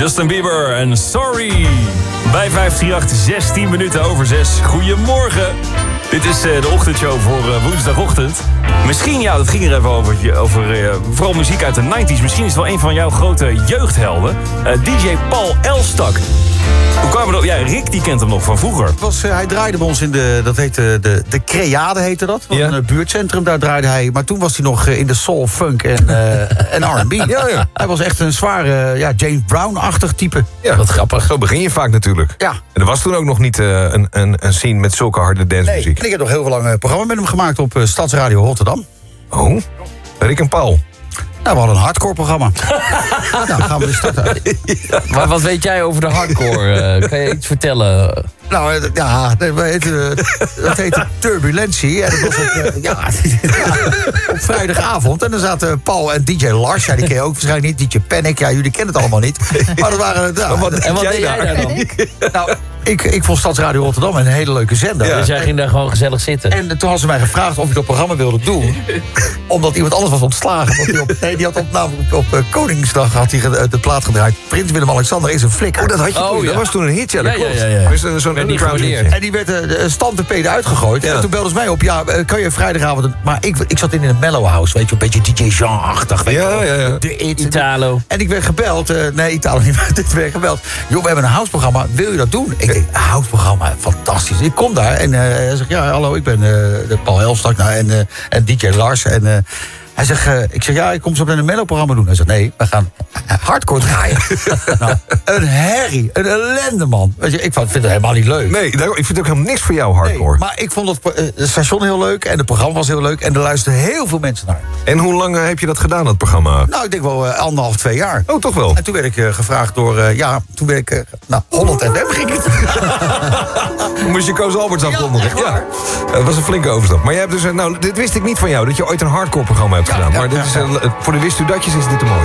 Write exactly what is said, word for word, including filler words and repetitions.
Justin Bieber en Sorry. Bij vijf drie acht, zestien minuten over zes. Goedemorgen. Dit is uh, de ochtendshow voor uh, woensdagochtend. Misschien, ja, dat ging er even over, over uh, vooral muziek uit de negentig. Misschien is het wel een van jouw grote jeugdhelden. Uh, D J Paul Elstak. Hoe kwamen we er? Ja, Rick die kent hem nog van vroeger. Het was, uh, hij draaide bij ons in de, dat heette de, de Creade heette dat. Ja. Een uh, buurtcentrum, daar draaide hij. Maar toen was hij nog uh, in de soul, funk en, uh, en R en B. Ja, ja. Hij was echt een zware, ja, James Brown-achtig type. Ja, wat grappig. Zo begin je vaak natuurlijk. Ja. En er was toen ook nog niet uh, een, een, een scene met zulke harde dancemuziek. Nee, en ik heb nog heel veel lang een programma met hem gemaakt op uh, Stadsradio Rotterdam. Oh, Rick en Paul. Nou, we hadden een hardcore programma. Nou, gaan we dus starten. Ja. Maar wat weet jij over de hardcore? Uh, kan je iets vertellen? Nou, uh, ja, dat heet, uh, dat heette Turbulentie. En dat was op, uh, ja, ja, op vrijdagavond. En dan zaten Paul en D J Lars. Ja, die ken je ook waarschijnlijk niet. D J Panic, ja, jullie kennen het allemaal niet. Maar dat waren... Nou, wat en wat deed jij daar dan? Nou, ik, ik vond Stadsradio Rotterdam een hele leuke zender. Ja. Dus jij ging daar gewoon gezellig zitten? En toen hadden ze mij gevraagd of ik dat programma wilde doen. Omdat iemand anders was ontslagen. Want die, op, nee, die had op, namelijk op, op uh, Koningsdag had hij de plaat gedraaid. Prins Willem-Alexander is een flik. Oh, dat had je oh, toen. Ja. Dat was toen een hit, ja, dat Ja, klopt. ja, ja, ja. Dus, uh, zo'n werd niet gewaardeerd. En die werd uh, de standtepede uitgegooid. Ja. En toen belden ze mij op. Ja, uh, kan je vrijdagavond... Een, maar ik, ik zat in een mellow house. Weet je, een beetje D J Jean-achtig. weet je Ja, wel. ja, ja. De It. Italo. En ik werd gebeld. Uh, nee, Italo niet. Maar dit werd gebeld. Joh, we hebben een houseprogramma. Wil je dat doen? Ik denk, houseprogramma, fantastisch. Ik kom daar en uh, hij zegt, ja, hallo, ik ben uh, de Paul Elstak nou, en, uh, en D J Lars. En uh, hij zegt, uh, ik zeg, ja, ik kom zo meteen een mellow-programma doen. Hij zegt, nee, we gaan hardcore draaien. Nou, een herrie, een ellende, man. Weet je, ik vind het helemaal niet leuk. Nee, daar- ik vind ook helemaal niks voor jou hardcore. Nee, maar ik vond het, uh, het station heel leuk en het programma was heel leuk. En er luisterden heel veel mensen naar. En hoe lang uh, heb je dat gedaan, dat programma? Nou, ik denk wel uh, anderhalf, twee jaar. Oh, toch wel? En toen werd ik uh, gevraagd door, uh, ja, toen werd ik, uh, nou, Holland F M ging ik. Toen moest je Koos Alberts afkondigen. echt waar. Ja, dat was een flinke overstap. Maar jij hebt dus, uh, nou, dit wist ik niet van jou, dat je ooit een hardcore programma hebt Ja, gedaan. ja, Maar dit ja, is, ja. uh, voor de wist u datjes is dit te mooi.